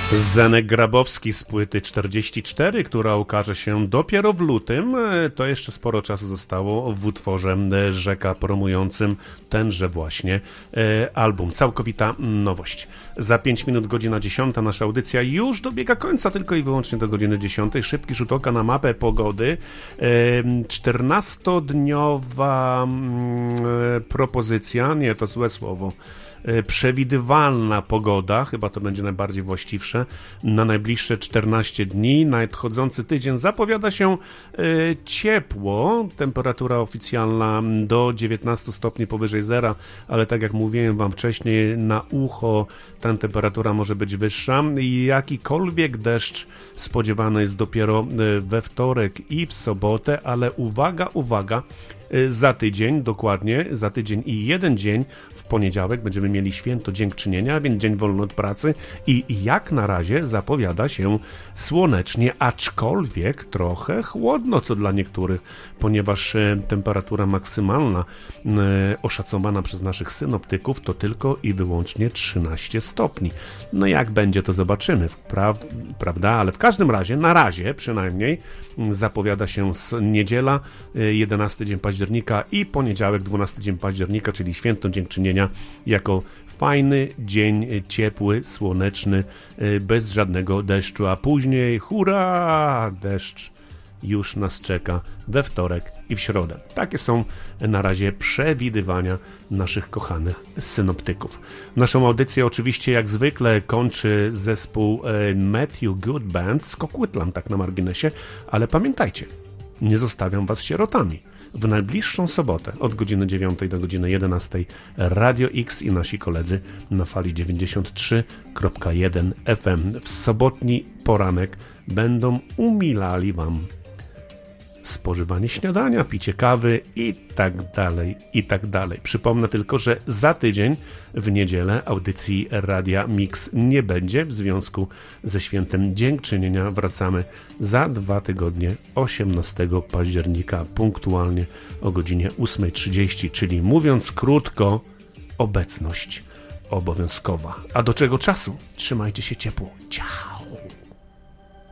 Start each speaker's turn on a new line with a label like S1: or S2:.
S1: Zenek Grabowski z płyty 44, która ukaże się dopiero w lutym. To jeszcze sporo czasu zostało w utworze Rzeka promującym tenże właśnie album. Całkowita nowość. Za 5 minut godzina 10. Nasza audycja już dobiega końca, tylko i wyłącznie do godziny 10. Szybki rzut oka na mapę pogody. 14-dniowa propozycja, nie, to złe słowo. Przewidywalna pogoda, chyba to będzie najbardziej właściwsze, na najbliższe 14 dni. Nadchodzący tydzień zapowiada się ciepło, temperatura oficjalna do 19 stopni powyżej zera, ale tak jak mówiłem wam wcześniej, na ucho ta temperatura może być wyższa. Jakikolwiek deszcz spodziewany jest dopiero we wtorek i w sobotę, ale uwaga, za tydzień, dokładnie, za tydzień i jeden dzień, w poniedziałek będziemy mieli święto Dziękczynienia, więc dzień wolny od pracy i jak na razie zapowiada się słonecznie, aczkolwiek trochę chłodno, co dla niektórych, ponieważ temperatura maksymalna oszacowana przez naszych synoptyków to tylko i wyłącznie 13 stopni. No jak będzie, to zobaczymy, prawda? Ale w każdym razie, na razie przynajmniej, zapowiada się niedziela, 11 dzień października i poniedziałek, 12 dzień października, czyli święto Dziękczynienia, jako fajny dzień, ciepły, słoneczny, bez żadnego deszczu, a później hurra, deszcz już nas czeka we wtorek i w środę. Takie są na razie przewidywania naszych kochanych synoptyków. Naszą audycję oczywiście jak zwykle kończy zespół Matthew Good Band z Coquitlam, tak na marginesie, ale pamiętajcie, nie zostawiam was sierotami. W najbliższą sobotę od godziny 9 do godziny 11 Radio X i nasi koledzy na fali 93.1 FM w sobotni poranek będą umilali wam spożywanie śniadania, picie kawy i tak dalej. Przypomnę tylko, że za tydzień w niedzielę audycji Radia Mix nie będzie. W związku ze świętem Dziękczynienia wracamy za 2 tygodnie, 18 października, punktualnie o godzinie 8:30, czyli mówiąc krótko, obecność obowiązkowa. A do czego czasu? Trzymajcie się ciepło. Ciao!